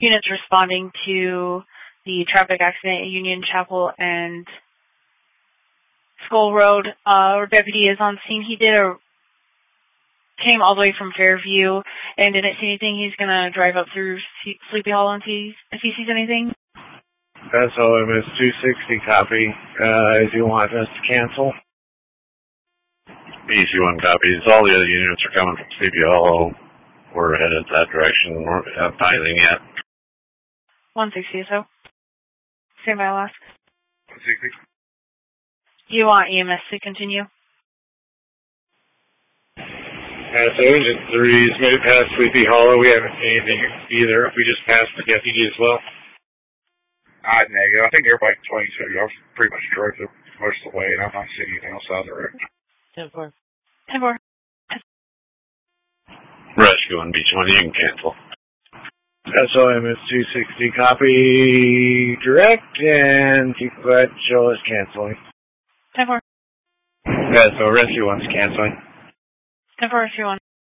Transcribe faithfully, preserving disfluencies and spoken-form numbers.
units responding to the traffic accident at Union Chapel and Skull Road. Uh, our deputy is on scene. He did a came all the way from Fairview and didn't see anything. He's going to drive up through Sleepy Hollow and see if he sees anything. S O M S two sixty, copy. Uh, if you want us to cancel. B C one copies. All the other units are coming from Sleepy Hollow. We're headed that direction. We haven't found anything yet. one sixty, so. Stand by, I'll ask. one sixty. Do you want E M S to continue? Uh, so engine three's made it past Sleepy Hollow. We haven't seen anything either. We just passed the deputy as well. Uh, negative. I think everybody twenty-two. I was pretty much drove the most of the way, and I'm not seeing anything else out there. ten four. ten four. Rescue on Beach one, you can cancel. S O M S two sixty, copy direct, and keep quiet, show us canceling. ten four. Yeah, so rescue one's canceling. ten four, rescue one.